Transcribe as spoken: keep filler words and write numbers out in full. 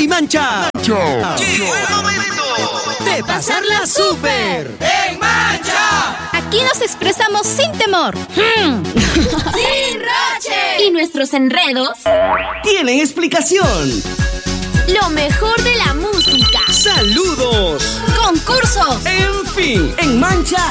y Mancha. Mancha. Llegó el momento de pasarla súper en Mancha. Aquí nos expresamos sin temor. ¡Sin roche! Y nuestros enredos tienen explicación. Lo mejor de la música. Saludos. Concursos. En fin, en Mancha